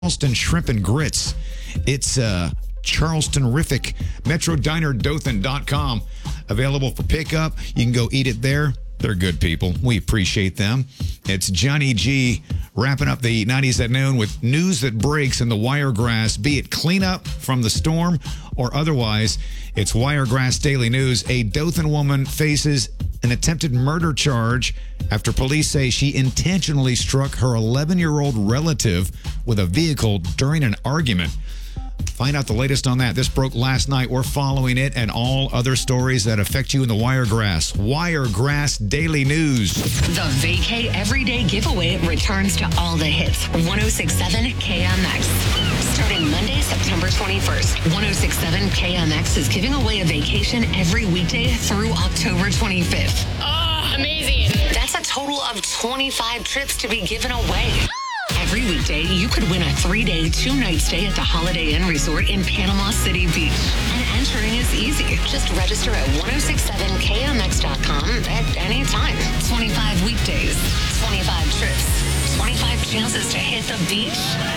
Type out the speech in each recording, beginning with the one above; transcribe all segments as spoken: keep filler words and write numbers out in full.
Charleston Shrimp and Grits. It's uh, Charleston-rific. Metro Diner Dothan dot com. Available for pickup. You can go eat it there. They're good people. We appreciate them. It's Johnny G wrapping up the nineties at noon with news that breaks in the Wiregrass, be it cleanup from the storm or otherwise. It's Wiregrass Daily News. A Dothan woman faces an attempted murder charge after police say she intentionally struck her eleven-year-old relative with a vehicle during an argument. Find out the latest on that. This broke last night. We're following it and all other stories that affect you in the Wiregrass. Wiregrass Daily News. The Vacay Everyday Giveaway returns to all the hits. one oh six point seven K M X. Starting Monday, September twenty-first, one oh six point seven K M X is giving away a vacation every weekday through October twenty-fifth. Oh, amazing. That's a total of twenty-five trips to be given away. Every weekday, you could win a three-day, two-night stay at the Holiday Inn Resort in Panama City Beach. And entering is easy. Just register at ten sixty-seven K M X dot com at any time. twenty-five weekdays, twenty-five trips, twenty-five chances to hit the beach.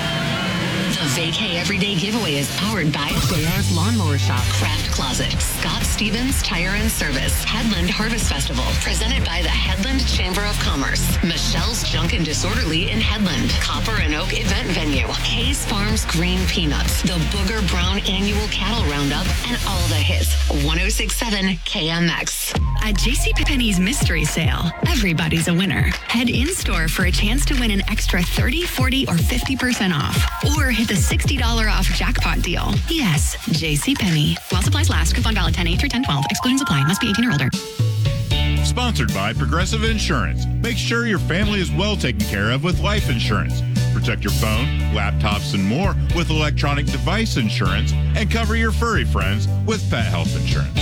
The Vacay Everyday Giveaway is powered by Bayard's Lawnmower Shop, Craft Closet, Scott Stevens Tire and Service, Headland Harvest Festival, presented by the Headland Chamber of Commerce, Michelle's Junk and Disorderly in Headland, Copper and Oak Event Venue, Hayes Farms Green Peanuts, the Booger Brown Annual Cattle Roundup, and all the hits. ten sixty-seven K M X. At JCPenney's Mystery Sale, everybody's a winner. Head in-store for a chance to win an extra thirty, forty, or fifty percent off. Or hit the sixty dollars off jackpot deal. Yes, JCPenney. While supplies last. Coupon valid ten eight through ten twelve. Exclusions apply. Must be eighteen or older. Sponsored by Progressive Insurance. Make sure your family is well taken care of with life insurance. Protect your phone, laptops, and more with electronic device insurance. And cover your furry friends with pet health insurance.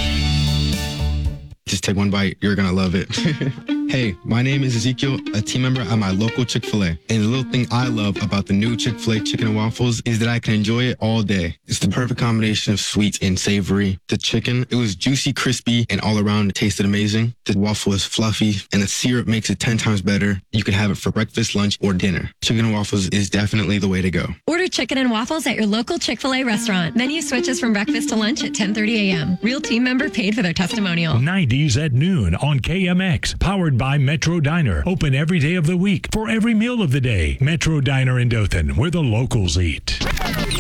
Just take one bite. You're going to love it. Hey, my name is Ezekiel, a team member at my local Chick-fil-A. And the little thing I love about the new Chick-fil-A chicken and waffles is that I can enjoy it all day. It's the perfect combination of sweet and savory. The chicken, it was juicy, crispy, and all around it tasted amazing. The waffle is fluffy, and the syrup makes it ten times better. You can have it for breakfast, lunch, or dinner. Chicken and waffles is definitely the way to go. Order chicken and waffles at your local Chick-fil-A restaurant. Menu switches from breakfast to lunch at ten thirty a.m. Real team member paid for their testimonial. nineties at noon on K M X, powered by Metro Diner. Open every day of the week for every meal of the day. Metro Diner in Dothan, where the locals eat.